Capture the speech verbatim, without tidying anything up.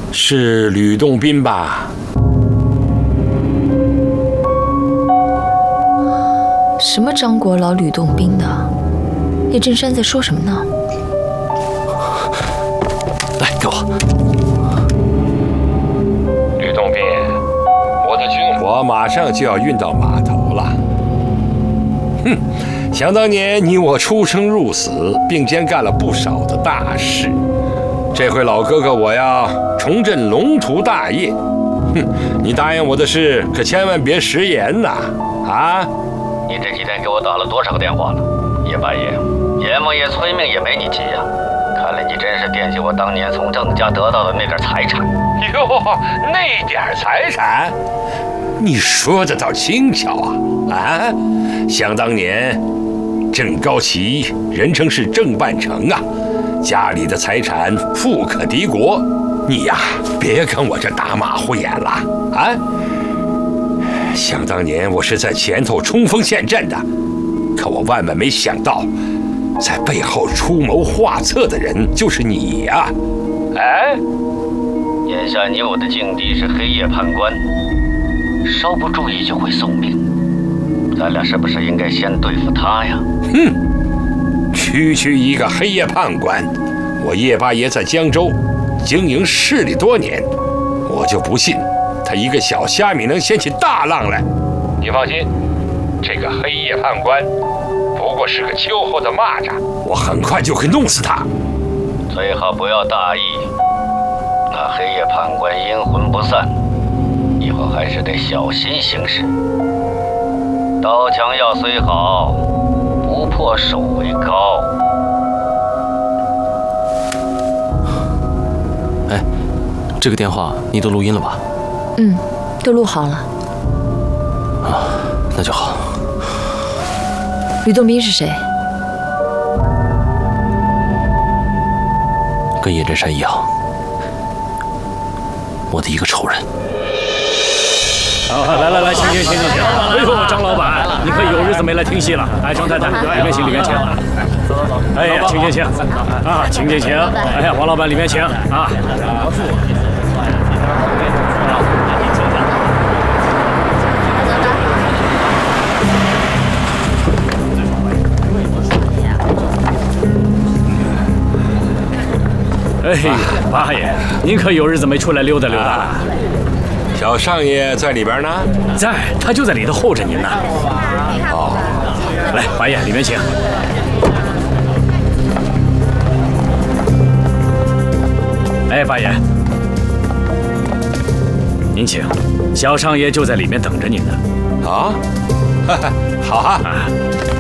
是吕洞宾吧？ 什么张国老、吕洞宾的？叶振山在说什么呢？ 来，给我。 吕洞宾，我的军火马上就要运到码头了。哼，想当年你我出生入死，并肩干了不少的大事。这回老哥哥我要重振龙图大业。哼，你答应我的事可千万别食言呐！啊！ 你这几天给我打了多少个电话了？叶八爷，阎王爷催命也没你急呀、啊。看来你真是惦记我当年从郑家得到的那点财产。 哟，那点财产，你说的倒轻巧啊！啊，想当年，郑高齐人称是郑半城啊，家里的财产富可敌国。你呀，别跟我这打马虎眼了啊！想当年我是在前头冲锋陷阵的，可我万万没想到，在背后出谋划策的人就是你呀！哎， 眼下你我的境地是黑夜判官，稍不注意就会送命。咱俩是不是应该先对付他呀？ 哼，区区一个黑夜判官，我叶八爷在江州经营势力多年，我就不信他一个小虾米能掀起大浪来。你放心，这个黑夜判官不过是个秋后的蚂蚱，我很快就会弄死他。 最好不要大意，那黑夜判官阴魂不散，以后还是得小心行事。刀枪要虽好，不破手为高。 哎，这个电话你都录音了吧？ 嗯，都录好了。 啊，那就好。 吕洞宾是谁？ 跟叶振山一样，我的一个仇人。 啊，来来来，请请请请请！哎呦，张老板，你可有日子没来听戏了。哎，张太太，里面请，里面请。哎呀，请请请！啊，请请请！哎呀，王老板，里面请啊！哎，八爷，您可有日子没出来溜达溜达了？啊小少爷在里边呢， 在，他就在里头候着您呢。 哦， 来，八爷，里面请。哎，八爷，您请，小少爷就在里面等着您呢。 啊，好啊。 啊